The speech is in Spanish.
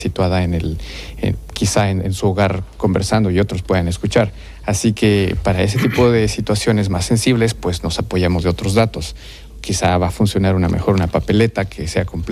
situada quizá en su hogar conversando y otros puedan escuchar. Así que para ese tipo de situaciones más sensibles, pues nos apoyamos de otros datos. Quizá va a funcionar mejor una papeleta que sea completa